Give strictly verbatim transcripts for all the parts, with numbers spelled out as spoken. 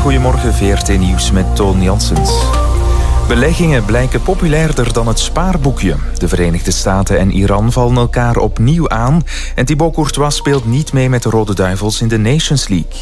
Goedemorgen, V R T Nieuws met Toon Janssens. Beleggingen blijken populairder dan het spaarboekje. De Verenigde Staten en Iran vallen elkaar opnieuw aan en Thibaut Courtois speelt niet mee met de Rode Duivels in de Nations League.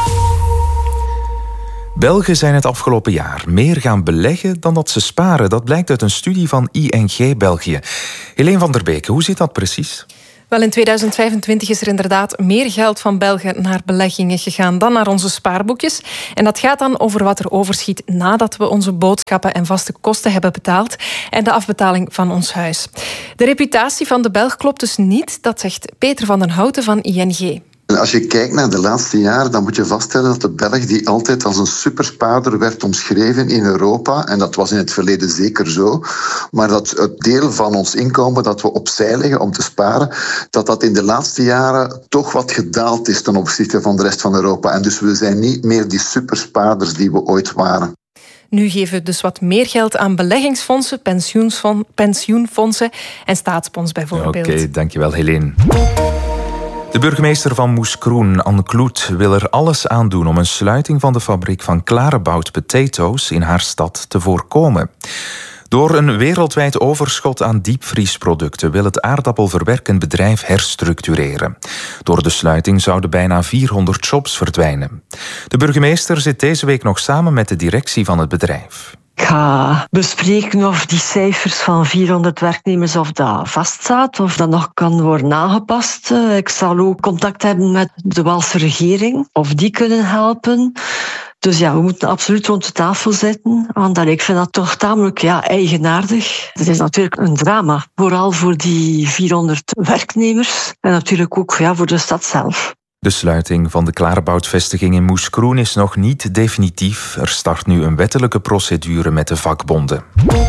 Belgen zijn het afgelopen jaar meer gaan beleggen dan dat ze sparen. Dat blijkt uit een studie van I N G België. Helene van der Beek, hoe zit dat precies? Wel, in tweeduizend vijfentwintig is er inderdaad meer geld van Belgen naar beleggingen gegaan dan naar onze spaarboekjes. En dat gaat dan over wat er overschiet nadat we onze boodschappen en vaste kosten hebben betaald en de afbetaling van ons huis. De reputatie van de Belg klopt dus niet, dat zegt Peter van den Houten van I N G. Als je kijkt naar de laatste jaren, dan moet je vaststellen dat de Belg die altijd als een superspaarder werd omschreven in Europa, en dat was in het verleden zeker zo, maar dat het deel van ons inkomen dat we opzij leggen om te sparen, dat dat in de laatste jaren toch wat gedaald is ten opzichte van de rest van Europa. En dus we zijn niet meer die superspaarders die we ooit waren. Nu geven we dus wat meer geld aan beleggingsfondsen, pensioenfondsen en staatsbonds bijvoorbeeld. Oké, okay, dankjewel Helene. De burgemeester van Moeskroen, Anne Kloet, wil er alles aan doen om een sluiting van de fabriek van Clarebout Potatoes in haar stad te voorkomen. Door een wereldwijd overschot aan diepvriesproducten wil het aardappelverwerkend bedrijf herstructureren. Door de sluiting zouden bijna vierhonderd jobs verdwijnen. De burgemeester zit deze week nog samen met de directie van het bedrijf. Ik ga bespreken of die cijfers van vierhonderd werknemers of dat vaststaat, of dat nog kan worden aangepast. Ik zal ook contact hebben met de Waalse regering, of die kunnen helpen. Dus ja, we moeten absoluut rond de tafel zitten, want ik vind dat toch tamelijk ja, eigenaardig. Het is natuurlijk een drama, vooral voor die vierhonderd werknemers en natuurlijk ook ja, voor de stad zelf. De sluiting van de Clarebout-vestiging in Moeskroen is nog niet definitief. Er start nu een wettelijke procedure met de vakbonden.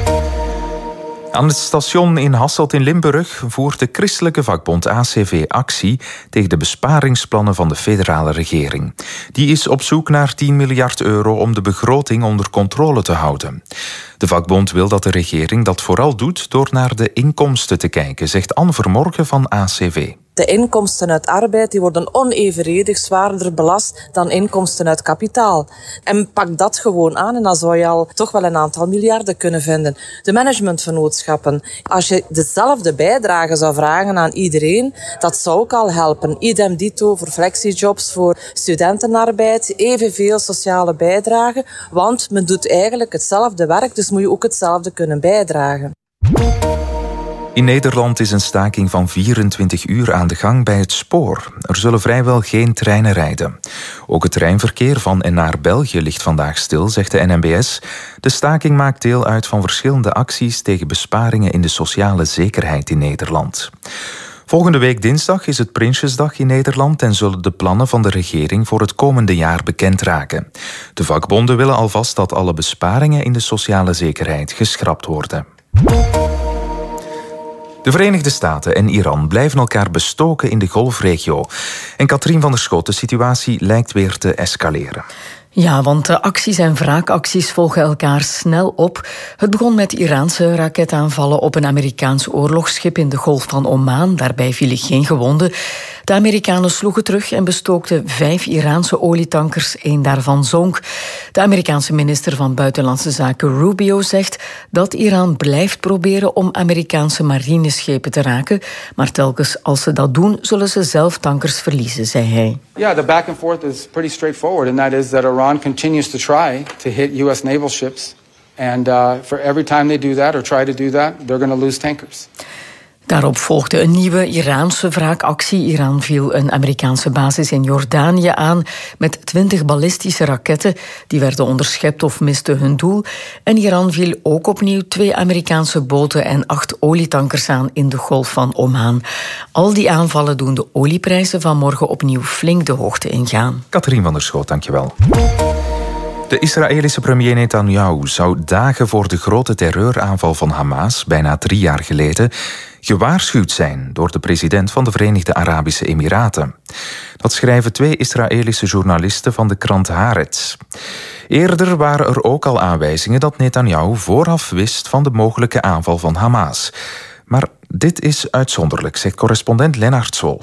Aan het station in Hasselt in Limburg voert de christelijke vakbond A C V actie tegen de besparingsplannen van de federale regering. Die is op zoek naar tien miljard euro om de begroting onder controle te houden. De vakbond wil dat de regering dat vooral doet door naar de inkomsten te kijken, zegt Anne Vermorgen van A C V. De inkomsten uit arbeid die worden onevenredig zwaarder belast dan inkomsten uit kapitaal. En pak dat gewoon aan en dan zou je al toch wel een aantal miljarden kunnen vinden. De managementvennootschappen. Als je dezelfde bijdrage zou vragen aan iedereen, dat zou ook al helpen. Idem dito voor flexijobs, voor studentenarbeid, evenveel sociale bijdrage. Want men doet eigenlijk hetzelfde werk, dus moet je ook hetzelfde kunnen bijdragen. In Nederland is een staking van vierentwintig uur aan de gang bij het spoor. Er zullen vrijwel geen treinen rijden. Ook het treinverkeer van en naar België ligt vandaag stil, zegt de N M B S. De staking maakt deel uit van verschillende acties tegen besparingen in de sociale zekerheid in Nederland. Volgende week dinsdag is het Prinsjesdag in Nederland en zullen de plannen van de regering voor het komende jaar bekend raken. De vakbonden willen alvast dat alle besparingen in de sociale zekerheid geschrapt worden. De Verenigde Staten en Iran blijven elkaar bestoken in de golfregio. En Katrien van der Schoot, de situatie lijkt weer te escaleren. Ja, want de acties en wraakacties volgen elkaar snel op. Het begon met Iraanse raketaanvallen op een Amerikaans oorlogsschip in de Golf van Oman. Daarbij vielen geen gewonden. De Amerikanen sloegen terug en bestookten vijf Iraanse olietankers. Eén daarvan zonk. De Amerikaanse minister van Buitenlandse Zaken Rubio zegt dat Iran blijft proberen om Amerikaanse marineschepen te raken. Maar telkens als ze dat doen, zullen ze zelf tankers verliezen, zei hij. Yeah, the back and forth is pretty straightforward, and that is that Iran continues to try to hit U S naval ships. And uh, for every time they do that or try to do that, they're going to lose tankers. Daarop volgde een nieuwe Iraanse wraakactie. Iran viel een Amerikaanse basis in Jordanië aan met twintig ballistische raketten. Die werden onderschept of misten hun doel. En Iran viel ook opnieuw twee Amerikaanse boten en acht olietankers aan in de Golf van Oman. Al die aanvallen doen de olieprijzen vanmorgen opnieuw flink de hoogte ingaan. Katrien van der Schoot, dankjewel. De Israëlische premier Netanyahu zou dagen voor de grote terreuraanval van Hamas, bijna drie jaar geleden, gewaarschuwd zijn door de president van de Verenigde Arabische Emiraten. Dat schrijven twee Israëlische journalisten van de krant Haaretz. Eerder waren er ook al aanwijzingen dat Netanyahu vooraf wist van de mogelijke aanval van Hamas. Maar dit is uitzonderlijk, zegt correspondent Lennart Swolfs.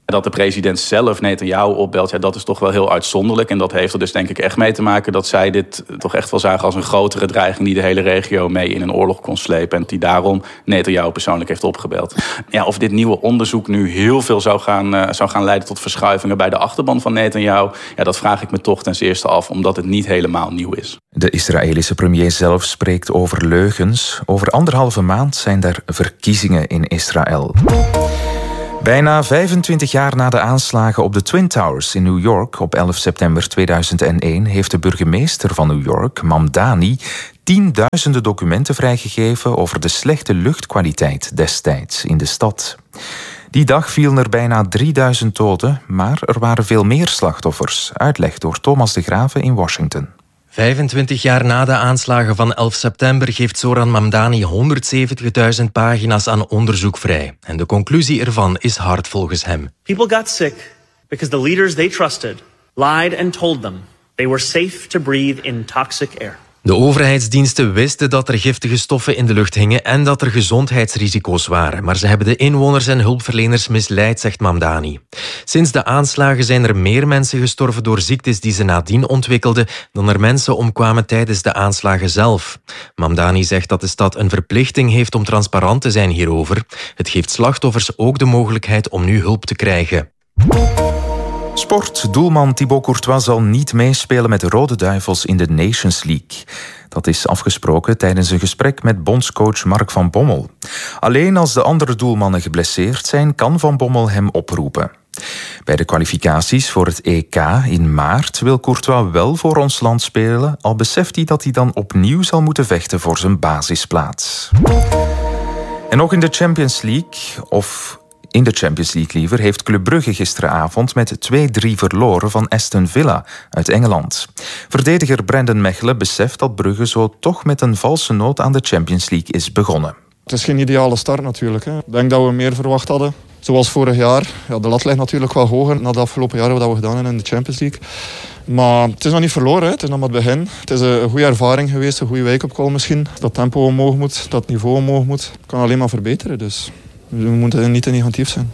Dat de president zelf Netanyahu opbelt, ja, dat is toch wel heel uitzonderlijk. En dat heeft er dus denk ik echt mee te maken dat zij dit toch echt wel zagen als een grotere dreiging die de hele regio mee in een oorlog kon slepen. En die daarom Netanyahu persoonlijk heeft opgebeld. Ja, of dit nieuwe onderzoek nu heel veel zou gaan, uh, zou gaan leiden tot verschuivingen bij de achterban van Netanyahu, ja, dat vraag ik me toch ten eerste af, omdat het niet helemaal nieuw is. De Israëlische premier zelf spreekt over leugens. Over anderhalve maand zijn er verkiezingen in Israël. Bijna vijfentwintig jaar na de aanslagen op de Twin Towers in New York op elf september tweeduizend één heeft de burgemeester van New York, Mamdani, tienduizenden documenten vrijgegeven over de slechte luchtkwaliteit destijds in de stad. Die dag vielen er bijna drieduizend doden, maar er waren veel meer slachtoffers. Uitleg door Thomas de Graven in Washington. vijfentwintig jaar na de aanslagen van elf september geeft Zoran Mamdani honderdzeventigduizend pagina's aan onderzoek vrij. En de conclusie ervan is hard volgens hem. People got sick because the leaders they trusted lied and told them they were safe to breathe in toxic air. De overheidsdiensten wisten dat er giftige stoffen in de lucht hingen en dat er gezondheidsrisico's waren. Maar ze hebben de inwoners en hulpverleners misleid, zegt Mamdani. Sinds de aanslagen zijn er meer mensen gestorven door ziektes die ze nadien ontwikkelden dan er mensen omkwamen tijdens de aanslagen zelf. Mamdani zegt dat de stad een verplichting heeft om transparant te zijn hierover. Het geeft slachtoffers ook de mogelijkheid om nu hulp te krijgen. Sport. Doelman Thibaut Courtois zal niet meespelen met de Rode Duivels in de Nations League. Dat is afgesproken tijdens een gesprek met bondscoach Mark van Bommel. Alleen als de andere doelmannen geblesseerd zijn, kan Van Bommel hem oproepen. Bij de kwalificaties voor het E K in maart wil Courtois wel voor ons land spelen, al beseft hij dat hij dan opnieuw zal moeten vechten voor zijn basisplaats. En nog in de Champions League, of in de Champions League liever, heeft Club Brugge gisteravond met twee drie verloren van Aston Villa uit Engeland. Verdediger Brandon Mechelen beseft dat Brugge zo toch met een valse noot aan de Champions League is begonnen. Het is geen ideale start natuurlijk. Hè. Ik denk dat we meer verwacht hadden. Zoals vorig jaar. Ja, de lat ligt natuurlijk wel hoger na de afgelopen jaren wat we gedaan hebben in de Champions League. Maar het is nog niet verloren. Hè. Het is nog maar het begin. Het is een goede ervaring geweest, een goede wake-up call misschien. Dat tempo omhoog moet, dat niveau omhoog moet. Het kan alleen maar verbeteren. Dus we moeten niet te negatief zijn.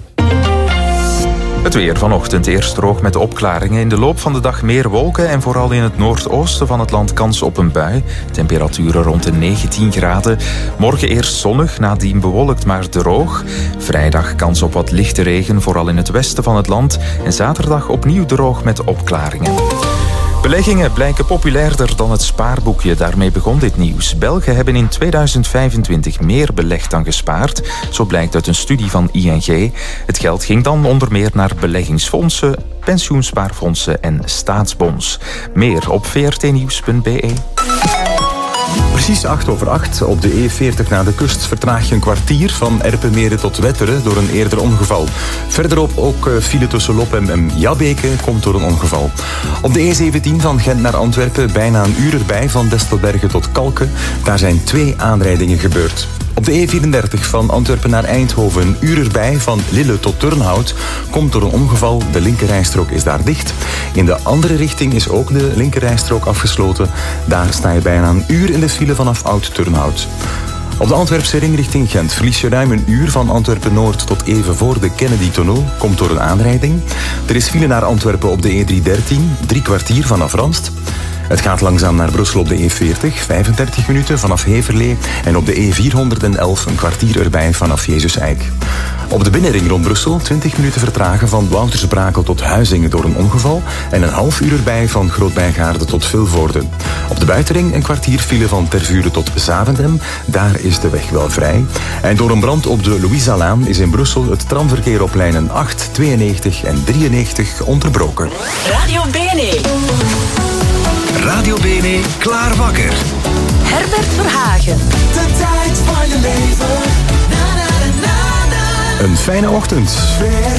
Het weer vanochtend eerst droog met opklaringen. In de loop van de dag meer wolken en vooral in het noordoosten van het land kans op een bui. Temperaturen rond de negentien graden. Morgen eerst zonnig, nadien bewolkt maar droog. Vrijdag kans op wat lichte regen, vooral in het westen van het land. En zaterdag opnieuw droog met opklaringen. Beleggingen blijken populairder dan het spaarboekje. Daarmee begon dit nieuws. Belgen hebben in tweeduizend vijfentwintig meer belegd dan gespaard. Zo blijkt uit een studie van I N G. Het geld ging dan onder meer naar beleggingsfondsen, pensioenspaarfondsen en staatsbonds. Meer op v r t nieuws punt b e. Precies acht over acht. Op de E veertig naar de kust vertraag je een kwartier van Erpenmeren tot Wetteren door een eerder ongeval. Verderop ook file tussen Lopem en Jabbeke komt door een ongeval. Op de E zeventien van Gent naar Antwerpen bijna een uur erbij van Destelbergen tot Kalken. Daar zijn twee aanrijdingen gebeurd. Op de E vierendertig van Antwerpen naar Eindhoven een uur erbij van Lille tot Turnhout komt door een ongeval. De linkerrijstrook is daar dicht. In de andere richting is ook de linkerrijstrook afgesloten. Daar sta je bijna een uur in de file vanaf Oud-Turnhout. Op de Antwerpse ring richting Gent verlies je ruim een uur van Antwerpen-Noord tot even voor de Kennedy-tunnel. Komt door een aanrijding. Er is file naar Antwerpen op de E driehonderddertien, drie kwartier vanaf Ranst. Het gaat langzaam naar Brussel op de E veertig, vijfendertig minuten vanaf Heverlee. En op de E vierhonderdelf een kwartier erbij vanaf Jezus-Eik. Op de binnenring rond Brussel twintig minuten vertragen van Woutersbrakel tot Huizingen door een ongeval. En een half uur erbij van Groot-Bijgaarde tot Vilvoorde. Op de buitenring een kwartier file van Tervuren tot Zaventem. Daar is de weg wel vrij. En door een brand op de Louisa-laan is in Brussel het tramverkeer op lijnen acht, tweeënnegentig en drieënnegentig onderbroken. Radio B N E. Radio B N E, klaar wakker. Herbert Verhagen. De tijd van je leven. Na, na, na, na, na. Een fijne ochtend.